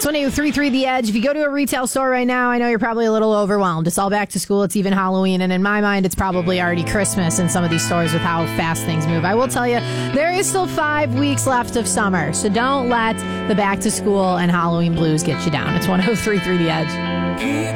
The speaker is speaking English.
It's 1-833 The Edge. If you go to a retail store right now, I know you're probably a little overwhelmed. It's all back to school. It's even Halloween. And in my mind, it's probably already Christmas in some of these stores with how fast things move. I will tell you, there is still 5 weeks left of summer. So don't let the back to school and Halloween blues get you down. It's 1-833 The Edge.